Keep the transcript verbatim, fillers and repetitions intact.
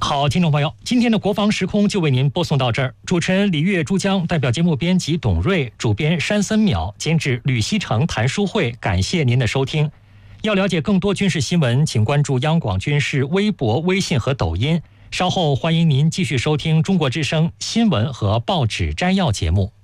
好，听众朋友，今天的国防时空就为您播送到这儿。主持人李月、珠江，代表节目编辑董瑞，主编山森淼，监制吕希成、谭淑慧，感谢您的收听。要了解更多军事新闻，请关注央广军事微博、微信和抖音。稍后欢迎您继续收听中国之声新闻和报纸摘要节目。